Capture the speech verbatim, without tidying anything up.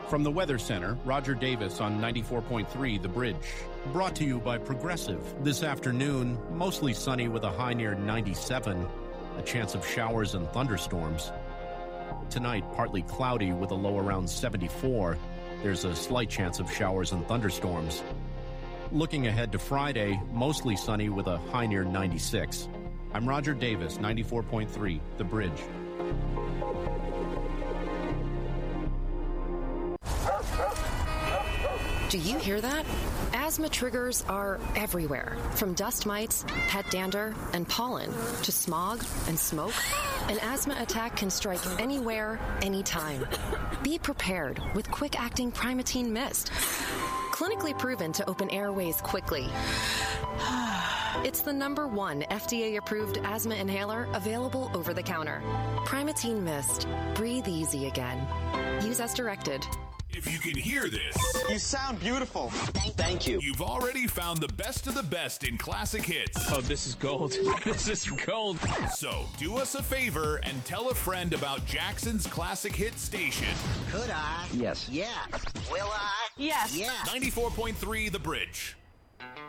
From the Weather Center, Roger Davis on ninety-four point three The Bridge. Brought to you by Progressive. This afternoon, mostly sunny with a high near ninety-seven. A chance of showers and thunderstorms. Tonight, partly cloudy with a low around seventy-four. There's a slight chance of showers and thunderstorms. Looking ahead to Friday, mostly sunny with a high near ninety-six. I'm Roger Davis, ninety-four point three The Bridge. Do you hear that? Asthma triggers are everywhere, from dust mites, pet dander, and pollen, to smog and smoke. An asthma attack can strike anywhere, anytime. Be prepared with quick-acting Primatene Mist. Clinically proven to open airways quickly. It's the number one F D A-approved asthma inhaler available over the counter. Primatene Mist. Breathe easy again. Use as directed. If you can hear this, you sound beautiful. Thank you. You've already found the best of the best in classic hits. Oh, this is gold. This is gold. So do us a favor and tell a friend about Jackson's classic hit station. Could I? Yes. Yeah. Will I? Yes. Yeah. ninety-four point three The Bridge.